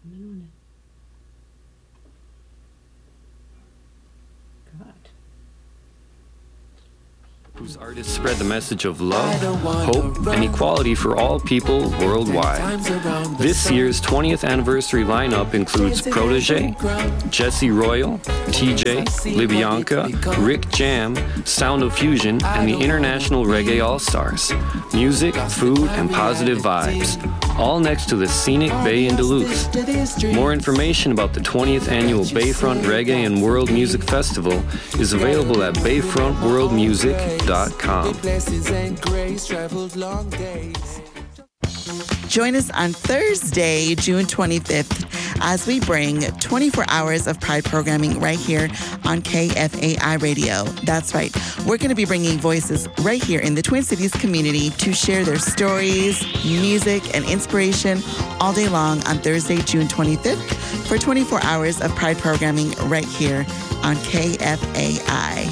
Whose artists spread the message of love, hope, and equality for all people worldwide. This year's 20th anniversary lineup includes Protégé, Jesse Royal, TJ, Libyanka, Rick Jam, Sound of Fusion, and the International Reggae All-Stars. Music, food, and positive vibes. All next to the scenic bay in Duluth. More information about the 20th annual Bayfront Reggae and World Music Festival is available at bayfrontworldmusic.com. Join us on Thursday, June 25th, as we bring 24 hours of Pride programming right here on KFAI Radio. That's right. We're going to be bringing voices right here in the Twin Cities community to share their stories, music, and inspiration all day long on Thursday, June 25th for 24 hours of Pride programming right here on KFAI.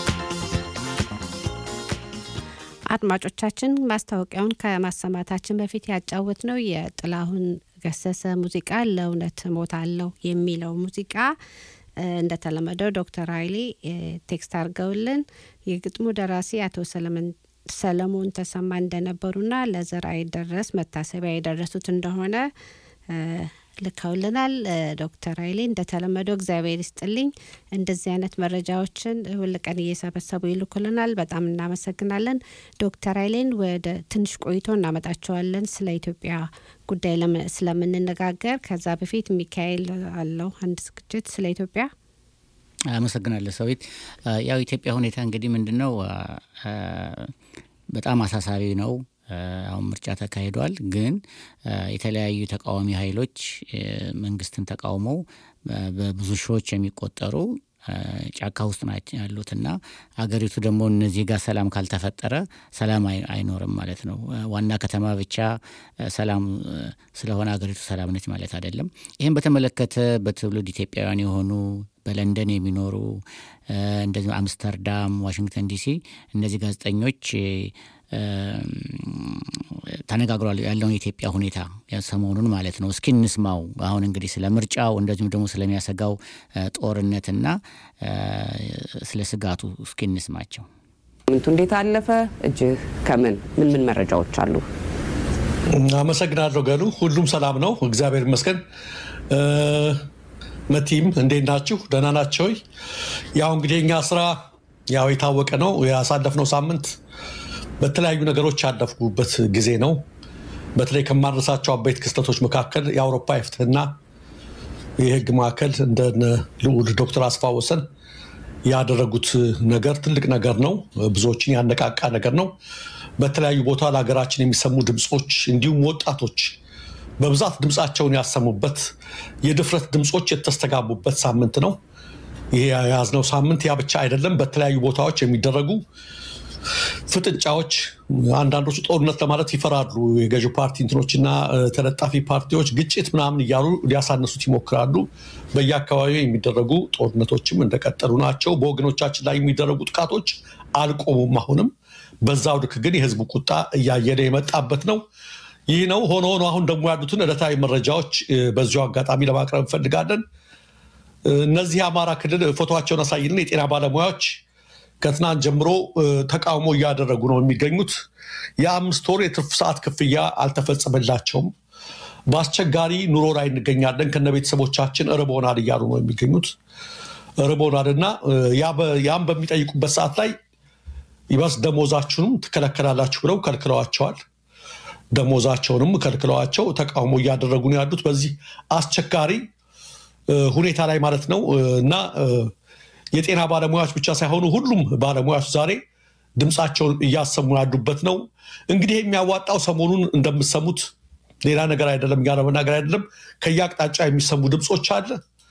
አድማጮቻችን ማስታወቂያውን ከማሰማታችን በፊት ያጫወት ነው የጥላሁን ገሰሰ ሙዚቃ ለእውነት ሞታለሁ የሚለው ሙዚቃ እንደተለመደው ዶክተር ኃይሌ ቴክስት አርገውልን የግጥሙ ደራሲ አቶ ሰለሞን ተሰማ እንደነበሩና ለዘራይ ደረስ መታሰቢያ የደረሱት እንደሆነ ልከውልናል። ዶክተር ኃይሌ እንደተለመደው እግዚአብሔር ይስጥልኝ እንደዚህ አይነት መረጃዎችን ሁልቀን እየሰበሰቡ ይልኩልናል። በጣም እናመሰግናለን። ዶክተር ኃይሌን ወደ ትንሽ ቆይቶ እናመጣቸዋለን ስለ ኢትዮጵያ ጉዳይ ስለምንነጋገር። ከዛ በፊት ሚካኤል አለው አንድ ዝግጅት ስለ ኢትዮጵያ። አመሰግናለሁ ሰዊት። ያው ኢትዮጵያ ሁኔታ እንግዲህ ምንድነው በጣም አሳሳቢ ነው። አሁን ምርጫ ተካሂዷል ግን የተለያዩ ተቃዋሚ ኃይሎች መንግስትን ተቃውመው በብዙ ሺዎች የሚቆጠሩ ጫካ ውስጥ ናቸው ያሉትና አገሪቱ ደግሞ እነዚህ ጋር ሰላም ካልተፈጠረ ሰላም አይኖርም ማለት ነው። ዋና ከተማ ብቻ ሰላም ስለሆነ አገሪቱ ሰላም ነች ማለት አይደለም። ይሄን በተመለከተ በትውልድ ኢትዮጵያውያን የሆኑ በለንደን የሚኖሩ እንደዚህ አምስተርዳም፣ ዋሽንግተን ዲሲ እነዚህ ጋዜጠኞች ተነጋግሯል ያለው የኢትዮጵያ ሁኔታ ያሰሞኑን ማለት ነው። እስኪ እንስማው። አሁን እንግዲህ ስለ ምርጫው እንደዚሁም ደግሞ ስለሚያሰጋው ጦርነትና ስለ ስጋቱ እስኪ እንስማቸው። እንዴት አለፈ? እጅህ ከምን ምን መረጃዎች አሉ? አመሰግናለሁ ገሉ። ሁሉም ሰላም ነው እግዚአብሔር ይመስገን። መቲም እንዴት ናችሁ? ደህና ናችሁ? ያው እንግዲህ እኛ ስራ ያው የታወቀ ነው። ያሳለፍነው ሳምንት በተለያዩ ነገሮች ያለፍኩበት ጊዜ ነው። በተለይ ከማድረሳቸው አበይት ክስተቶች መካከል የአውሮፓ የፍትህና የህግ ማዕከል እንደ ልዑል ዶክተር አስፋው ወሰን ያደረጉት ነገር ትልቅ ነገር ነው። ብዙዎችን ያነቃቃ ነገር ነው። በተለያዩ ቦታ ለሀገራችን የሚሰሙ ድምጾች እንዲሁም ወጣቶች በብዛት ድምጻቸውን ያሰሙበት የድፍረት ድምጾች የተስተጋቡበት ሳምንት ነው። ይሄ ያዝነው ሳምንት ያ ብቻ አይደለም። በተለያዩ ቦታዎች የሚደረጉ ፍጥጫዎች አንዳንዶቹ ጦርነት ለማለት ይፈራሉ። የገዢው ፓርቲ እንትኖችና ተለጣፊ ፓርቲዎች ግጭት ምናምን እያሉ ሊያሳነሱት ይሞክራሉ። በየአካባቢው የሚደረጉ ጦርነቶችም እንደቀጠሉ ናቸው። በወገኖቻችን ላይ የሚደረጉ ጥቃቶች አልቆሙም። አሁንም በዛው ልክ ግን የህዝቡ ቁጣ እያየለ የመጣበት ነው። ይህ ነው ሆኖ አሁን ደግሞ ያሉትን ዕለታዊ መረጃዎች በዚሁ አጋጣሚ ለማቅረብ እንፈልጋለን። እነዚህ የአማራ ክልል ፎቶዋቸውን አሳይልን የጤና ባለሙያዎች ከትናንት ጀምሮ ተቃውሞ እያደረጉ ነው የሚገኙት። የ5 ወር የትርፍ ሰዓት ክፍያ አልተፈጸመላቸውም። በአስቸጋሪ ኑሮ ላይ እንገኛለን ከነቤተሰቦቻችን እርቦናል እያሉ ነው የሚገኙት። እርቦናልና ያም በሚጠይቁበት ሰዓት ላይ ይባስ ደሞዛችሁንም ትከለከላላችሁ ብለው ከልክለዋቸዋል። ደሞዛቸውንም ከልክለዋቸው ተቃውሞ እያደረጉ ነው ያሉት በዚህ አስቸጋሪ ሁኔታ ላይ ማለት ነው። እና የጤና ባለሙያዎች ብቻ ሳይሆኑ ሁሉም ባለሙያዎች ዛሬ ድምጻቸውን እያሰሙ ያሉበት ነው። እንግዲህ የሚያዋጣው ሰሞኑን እንደምትሰሙት ሌላ ነገር አይደለም፣ ያለ ነገር አይደለም። ከያቅጣጫ የሚሰሙ ድምጾች አለ።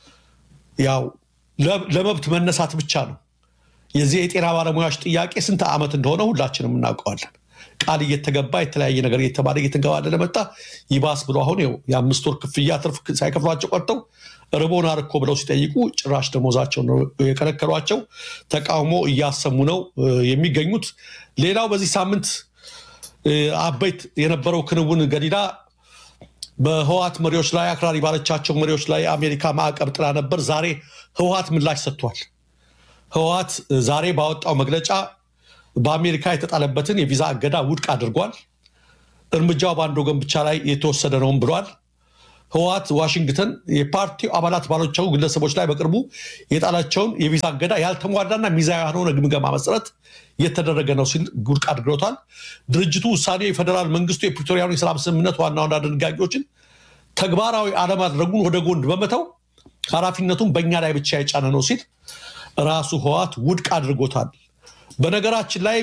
ያው ለመብት መነሳት ብቻ ነው። የዚህ የጤና ባለሙያዎች ጥያቄ ስንት ዓመት እንደሆነ ሁላችንም እናውቀዋለን። ቃል እየተገባ የተለያየ ነገር እየተባለ እየተንገባደደ መጣ። ይባስ ብሎ አሁን የ5 ወር ክፍያ ትርፍ ሳይከፍሏቸው ቀርተው ርቦናል እኮ ብለው ሲጠይቁ ጭራሽ ደሞዛቸውን ነው የከለከሏቸው። ተቃውሞ እያሰሙ ነው የሚገኙት። ሌላው በዚህ ሳምንት አበይት የነበረው ክንውን ገሊላ በህዋት መሪዎች ላይ አክራሪ ባለቻቸው መሪዎች ላይ አሜሪካ ማዕቀብ ጥላ ነበር። ዛሬ ህዋት ምላሽ ሰጥቷል። ህዋት ዛሬ ባወጣው መግለጫ በአሜሪካ የተጣለበትን የቪዛ እገዳ ውድቅ አድርጓል። እርምጃው በአንድ ወገን ብቻ ላይ የተወሰደ ነውም ብሏል። ህዋት ዋሽንግተን የፓርቲው አባላት ባሎቻቸው ግለሰቦች ላይ በቅርቡ የጣላቸውን የቪዛ እገዳ ያልተሟላና ሚዛናዊ ያልሆነ ግምገማ መሰረት የተደረገ ነው ሲል ውድቅ አድርጎታል። ድርጅቱ ውሳኔው የፌደራል መንግስቱ የፕሪቶሪያውን የሰላም ስምምነት ዋና ዋና ድንጋጌዎችን ተግባራዊ አለማድረጉን ወደ ጎን በመተው ኃላፊነቱን በእኛ ላይ ብቻ የጫነ ነው ሲል ራሱ ህዋት ውድቅ አድርጎታል። በነገራችን ላይ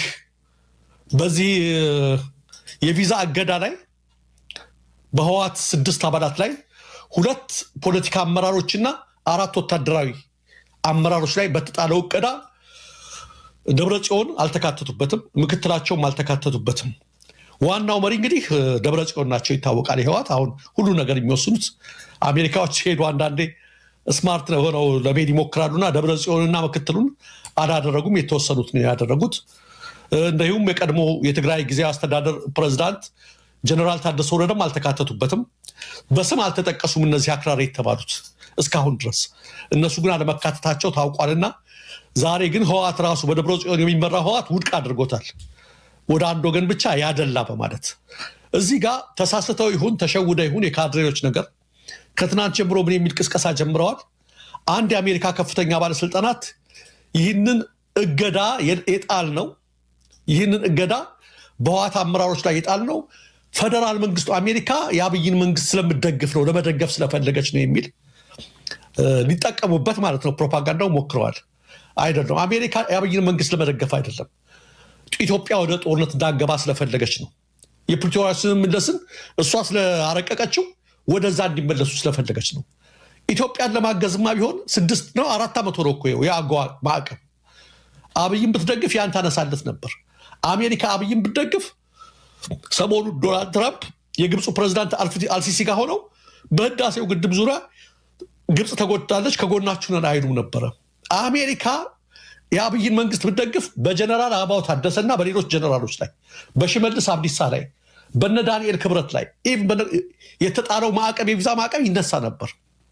በዚህ የቪዛ እገዳ ላይ በህዋት 6 አባላት ላይ 2 ፖለቲካ አመራሮችና 4 ወታደራዊ አመራሮች ላይ በተጣለው እገዳ ደብረጽዮን አልተካተቱበትም፣ ምክትላቸውም አልተካተቱበትም። ዋናው መሪ እንግዲህ ደብረጽዮን ናቸው ይታወቃል። ህዋት አሁን ሁሉ ነገር የሚወስኑት አሜሪካዎች ሲሄዱ አንዳንዴ ስማርት ሆነው ለመሄድ ይሞክራሉና ደብረጽዮንና ምክትሉን አላደረጉም፣ የተወሰኑት ነው ያደረጉት። እንደዚሁም የቀድሞ የትግራይ ጊዜያዊ አስተዳደር ፕሬዝዳንት ጀነራል ታደሰ ወረደም አልተካተቱበትም። በስም አልተጠቀሱም እነዚህ አክራሪ የተባሉት እስካሁን ድረስ። እነሱ ግን አለመካተታቸው ታውቋልና ዛሬ ግን ህዋት ራሱ በደብረጽዮን የሚመራ ህዋት ውድቅ አድርጎታል። ወደ አንድ ወገን ብቻ ያደላ በማለት እዚህ ጋር ተሳስተው ይሁን ተሸውደው ይሁን የካድሬዎች ነገር ከትናንት ጀምሮ ምን የሚል ቅስቀሳ ጀምረዋል። አንድ የአሜሪካ ከፍተኛ ባለስልጣናት ይህንን እገዳ የጣል ነው ይህንን እገዳ በህዋት አመራሮች ላይ የጣል ነው ፌደራል መንግስቱ አሜሪካ የአብይን መንግስት ስለምትደግፍ ነው ለመደገፍ ስለፈለገች ነው የሚል ሊጠቀሙበት ማለት ነው ፕሮፓጋንዳው ሞክረዋል። አይደለም አሜሪካ የአብይን መንግስት ለመደገፍ አይደለም፣ ኢትዮጵያ ወደ ጦርነት እንዳገባ ስለፈለገች ነው። የፕሪቶሪያ ስምምነትን እሷ ስለአረቀቀችው ወደዛ እንዲመለሱ ስለፈለገች ነው። ኢትዮጵያን ለማገዝማ ቢሆን 4 ዓመት ሆኖ እኮ የአጎዋ ማዕቀብ አብይን ብትደግፍ ያን ታነሳለት ነበር። አሜሪካ አብይን ብትደግፍ ሰሞኑ ዶናልድ ትራምፕ የግብፁ ፕሬዝዳንት አልሲሲ ጋር ሆነው በህዳሴው ግድብ ዙሪያ ግብፅ ተጎድታለች ከጎናችሁ ነን አይሉም ነበረ። አሜሪካ የአብይን መንግስት ብትደግፍ በጀነራል አበባው ታደሰና በሌሎች ጀነራሎች ላይ በሽመልስ አብዲሳ ላይ በነ ዳንኤል ክብረት ላይ የተጣለው ማዕቀብ የቪዛ ማዕቀብ ይነሳ ነበር።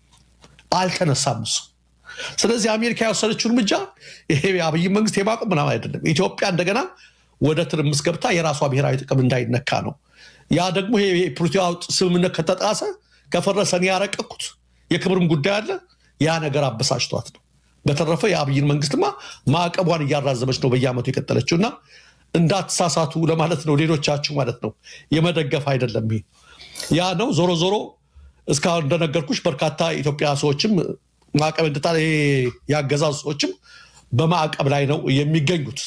አልተነሳም እሱ። ስለዚህ አሜሪካ የወሰደችው እርምጃ ይሄ የአብይን መንግስት የማቆም ምናምን አይደለም። ኢትዮጵያ እንደገና ወደ ትርምስ ገብታ የራሷ ብሔራዊ ጥቅም እንዳይነካ ነው። ያ ደግሞ ይሄ የፕሪቶሪያ ስምምነት ከተጣሰ ከፈረሰን ያረቀቁት የክብርም ጉዳይ አለ። ያ ነገር አበሳጭቷት ነው። በተረፈ የአብይን መንግስትማ ማዕቀቧን እያራዘመች ነው በየአመቱ የቀጠለችውና እንዳትሳሳቱ ለማለት ነው። ሌሎቻችሁ ማለት ነው የመደገፍ አይደለም። ይሄ ያ ነው። ዞሮ ዞሮ እስካሁን እንደነገርኩሽ በርካታ ኢትዮጵያ ሰዎችም ማዕቀብ እንደጣለ ያገዛዙ ሰዎችም በማዕቀብ ላይ ነው የሚገኙት።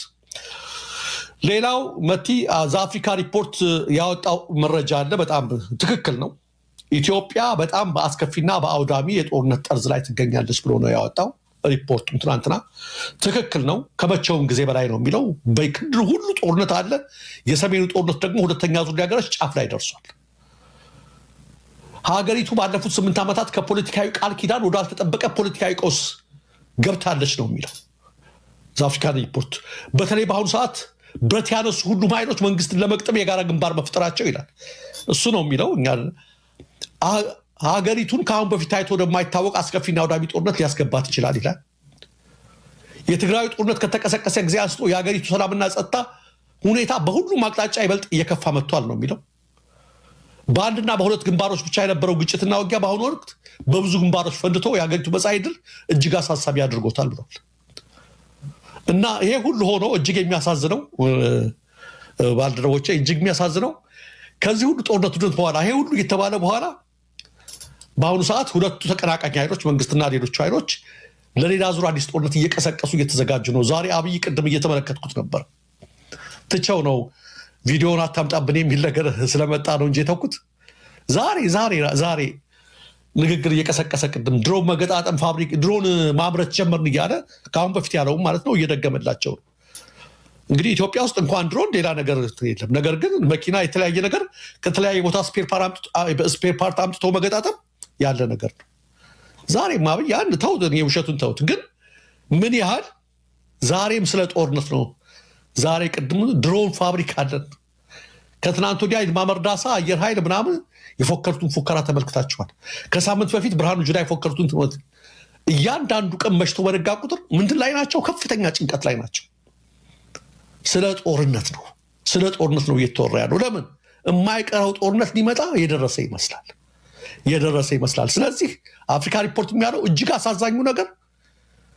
ሌላው መቲ አፍሪካ ሪፖርት ያወጣው መረጃ አለ። በጣም ትክክል ነው። ኢትዮጵያ በጣም በአስከፊና በአውዳሚ የጦርነት ጠርዝ ላይ ትገኛለች ብሎ ነው ያወጣው ሪፖርቱም ትናንትና። ትክክል ነው። ከመቼውም ጊዜ በላይ ነው የሚለው። በክልሉ ሁሉ ጦርነት አለ። የሰሜኑ ጦርነት ደግሞ ሁለተኛ ዙር ሊያገረች ጫፍ ላይ ደርሷል። ሀገሪቱ ባለፉት 8 ዓመታት ከፖለቲካዊ ቃል ኪዳን ወዳልተጠበቀ ፖለቲካዊ ቀውስ ገብታለች ነው የሚለው አፍሪካ ሪፖርት። በተለይ በአሁኑ ሰዓት ብረት ያነሱ ሁሉም ኃይሎች መንግስትን ለመቅጠም የጋራ ግንባር መፍጠራቸው ይላል። እሱ ነው የሚለው። እኛ ሀገሪቱን ከአሁን በፊት ታይቶ ወደማይታወቅ አስከፊና አውዳሚ ጦርነት ሊያስገባት ይችላል ይላል። የትግራይ ጦርነት ከተቀሰቀሰ ጊዜ አንስቶ የሀገሪቱ ሰላምና ጸጥታ ሁኔታ በሁሉም አቅጣጫ ይበልጥ እየከፋ መጥቷል ነው የሚለው። በአንድና በሁለት ግንባሮች ብቻ የነበረው ግጭትና ውጊያ በአሁኑ ወቅት በብዙ ግንባሮች ፈንድቶ የሀገሪቱ መጻኢ ዕድል እጅግ አሳሳቢ አድርጎታል ብሏል። እና ይሄ ሁሉ ሆኖ እጅግ የሚያሳዝነው ባልደረቦቼ እጅግ የሚያሳዝነው ከዚህ ሁሉ ጦርነት በኋላ ይሄ ሁሉ እየተባለ በኋላ በአሁኑ ሰዓት ሁለቱ ተቀናቃኝ ኃይሎች መንግስትና ሌሎች ኃይሎች ለሌላ ዙር አዲስ ጦርነት እየቀሰቀሱ እየተዘጋጁ ነው። ዛሬ አብይ ቅድም እየተመለከትኩት ነበር። ትቸው ነው ቪዲዮውን አታምጣብን የሚል ነገር ስለመጣ ነው እንጂ የተውኩት። ዛሬ ንግግር እየቀሰቀሰ ቅድም ድሮን መገጣጠም ፋብሪክ ድሮን ማምረት ጀመርን እያለ ከአሁን በፊት ያለው ማለት ነው እየደገመላቸው ነው። እንግዲህ ኢትዮጵያ ውስጥ እንኳን ድሮን ሌላ ነገር የለም። ነገር ግን መኪና የተለያየ ነገር ከተለያየ ቦታ ስፔር ፓርት አምጥቶ መገጣጠም ያለ ነገር ነው። ዛሬ ማብይ ያን ተውት፣ የውሸቱን ተውት። ግን ምን ያህል ዛሬም ስለ ጦርነት ነው። ዛሬ ቅድም ድሮን ፋብሪካ አለን ከትናንት ወዲያ ይልማ መርዳሳ አየር ኃይል ምናምን የፎከሩትን ፉከራ ተመልክታችኋል። ከሳምንት በፊት ብርሃኑ ጁላ የፎከሩትን ትሞት እያንዳንዱ ቀን መሽቶ በነጋ ቁጥር ምንድን ላይ ናቸው? ከፍተኛ ጭንቀት ላይ ናቸው። ስለ ጦርነት ነው እየተወራ ያለው። ለምን የማይቀረው ጦርነት ሊመጣ የደረሰ ይመስላል። ስለዚህ አፍሪካ ሪፖርት የሚያለው እጅግ አሳዛኙ ነገር